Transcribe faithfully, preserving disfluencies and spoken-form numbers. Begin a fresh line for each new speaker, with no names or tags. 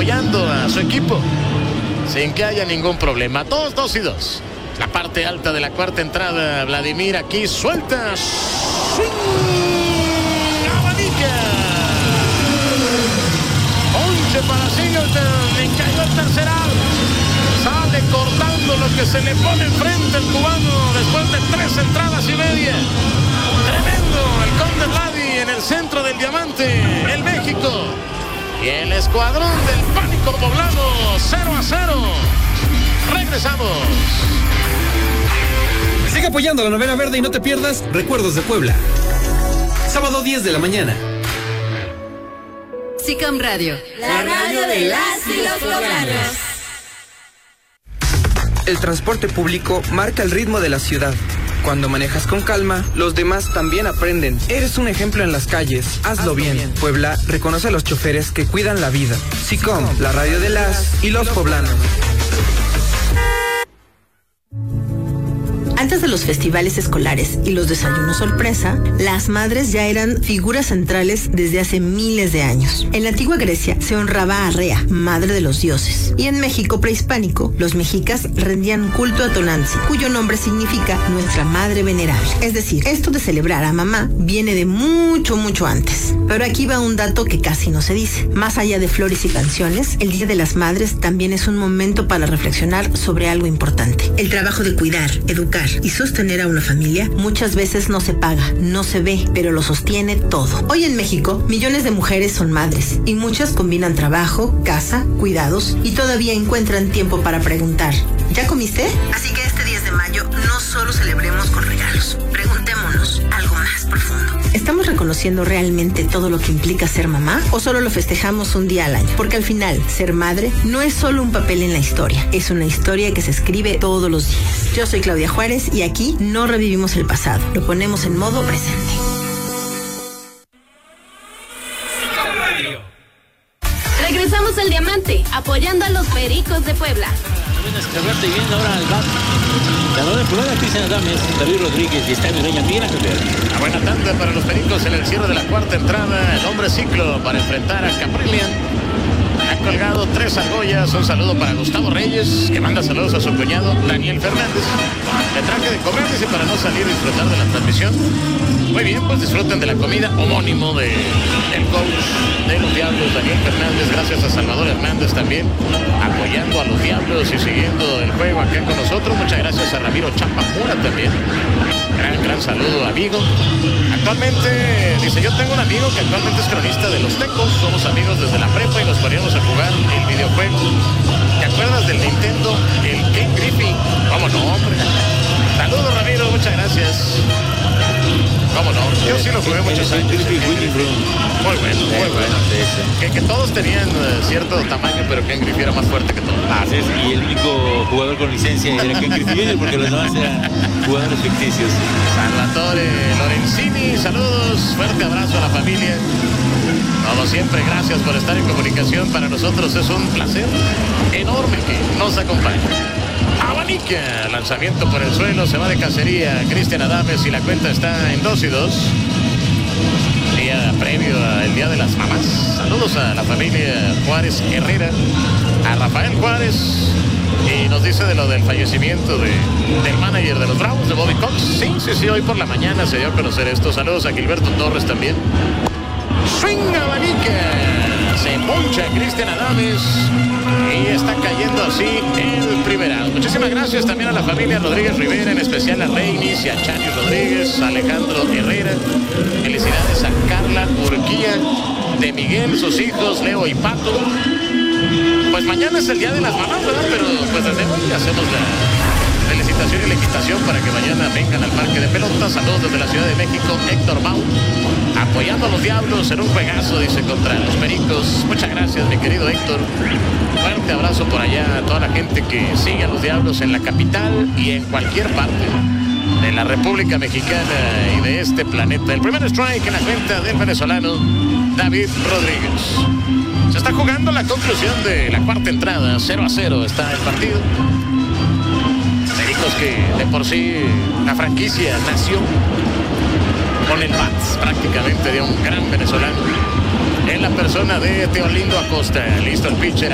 apoyando a su equipo sin que haya ningún problema. Dos, dos y dos. La parte alta de la cuarta entrada. Vladimir aquí suelta. ¡Swing! ¡Abanica! once para Singleton. Le cayó el tercer out. Sale cortando lo que se le pone enfrente el cubano después de tres entradas y media. Tremendo el Conde Vladi en el centro del diamante. El México y el escuadrón del pánico poblano. Cero a cero. Regresamos.
Sigue apoyando la novena verde y no te pierdas Recuerdos de Puebla. Sábado diez de la mañana.
SICAM Radio,
la radio de las y los poblanos.
El transporte público marca el ritmo de la ciudad. Cuando manejas con calma, los demás también aprenden. Eres un ejemplo en las calles. Hazlo, Hazlo bien. bien. Puebla reconoce a los choferes que cuidan la vida. SICOM, la radio de las y los poblanos.
Antes de los festivales escolares y los desayunos sorpresa, las madres ya eran figuras centrales desde hace miles de años. En la antigua Grecia se honraba a Rea, madre de los dioses. Y en México prehispánico, los mexicas rendían culto a Tonantzin, cuyo nombre significa nuestra madre venerable. Es decir, esto de celebrar a mamá viene de mucho, mucho antes. Pero aquí va un dato que casi no se dice. Más allá de flores y canciones, el Día de las Madres también es un momento para reflexionar sobre algo importante. El trabajo de cuidar, educar y sostener a una familia muchas veces no se paga, no se ve, pero lo sostiene todo. Hoy en México, millones de mujeres son madres y muchas combinan trabajo, casa, cuidados y todavía encuentran tiempo para preguntar: ¿ya comiste? Así que este diez de mayo no solo celebremos con regalos, preguntémonos algo más profundo. ¿Estamos reconociendo realmente todo lo que implica ser mamá o solo lo festejamos un día al año? Porque al final, ser madre no es solo un papel en la historia, es una historia que se escribe todos los días. Yo soy Claudia Juárez y aquí no revivimos el pasado, lo ponemos en modo presente.
Regresamos al Diamante, apoyando a los Pericos de Puebla.
Escabarte bien ahora al bat. Ganador del programa Cristian Adames, David Rodríguez y Estadio Reña. Bien a cambiar.
Una buena tanda para los Pericos en el cierre de la cuarta entrada. El hombre ciclo para enfrentar a Caprillian. Ha colgado tres argollas. Un saludo para Gustavo Reyes, que manda saludos a su cuñado Daniel Fernández. De traje de comer, dice, para no salir y disfrutar de la transmisión. Muy bien, pues disfruten de la comida, homónimo de el coach de los Diablos, Daniel Fernández. Gracias a Salvador Hernández también, apoyando a los Diablos y siguiendo el juego acá con nosotros. Muchas gracias a Ramiro Chapapura también. Gran, gran saludo, amigo. Actualmente, dice, yo tengo un amigo que actualmente es cronista de los Tecos. Somos amigos desde la prepa y nos poníamos a jugar el videojuego. ¿Te acuerdas del Nintendo? El Ken Griffey. ¿Cómo no, hombre? Saludos, Ramiro, muchas gracias. ¿Cómo no? Yo sí lo jugué muchos años. Muy bueno, muy bueno. Que, que todos tenían uh, cierto tamaño, pero Ken Griffey era más fuerte que todos.
Así es, y el único jugador con licencia era Ken Griffey, porque los demás eran jugadores ficticios.
Salvatore Lorenzini, saludos, fuerte abrazo a la familia. Como siempre, gracias por estar en comunicación. Para nosotros es un placer enorme que nos acompañe. Abanica, lanzamiento por el suelo, se va de cacería Cristian Adames y la cuenta está en dos y dos. Día previo al Día de las Mamás. Saludos a la familia Juárez Herrera, a Rafael Juárez, y nos dice de lo del fallecimiento de, del manager de los Bravos, de Bobby Cox. Sí, sí, sí, hoy por la mañana se dio a conocer esto. Saludos a Gilberto Torres también. Swing Abanica. Se poncha Cristian Adames y está cayendo así el primer out. Muchísimas gracias también a la familia Rodríguez Rivera, en especial a Reinis y a Chani Rodríguez, a Alejandro Herrera. Felicidades a Carla Urquía, de Miguel, sus hijos Leo y Pato. Pues mañana es el Día de las Mamás, ¿verdad? Pero pues desde hoy hacemos la felicitación y la invitación para que mañana vengan al parque de pelota. Saludos desde la Ciudad de México, Héctor Mau, apoyando a los Diablos en un juegazo, dice, contra los Pericos. Muchas gracias, mi querido Héctor. Fuerte abrazo por allá a toda la gente que sigue a los Diablos en la capital y en cualquier parte de la República Mexicana y de este planeta. El primer strike en la cuenta del venezolano David Rodríguez. Se está jugando la conclusión de la cuarta entrada. cero a cero está el partido. Pericos que de por sí la franquicia nació con el bat prácticamente de un gran venezolano en la persona de Teolindo Acosta. Listo el pitcher.